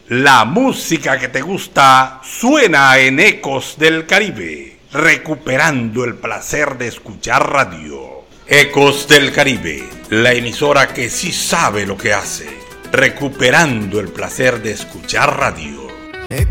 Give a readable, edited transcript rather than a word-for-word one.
La música que te gusta suena en Ecos del Caribe, recuperando el placer de escuchar radio. Ecos del Caribe, la emisora que sí sabe lo que hace, recuperando el placer de escuchar radio.